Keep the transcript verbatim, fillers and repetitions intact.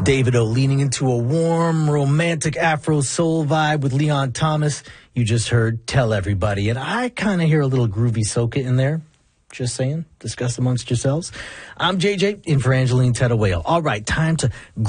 David O leaning into a warm, romantic Afro soul vibe with Leon Thomas. You just heard Tell Everybody. And I kind of hear a little groovy soca in there. Just saying. Discuss amongst yourselves. I'm J J, in for Angeline Tedawale. All right, time to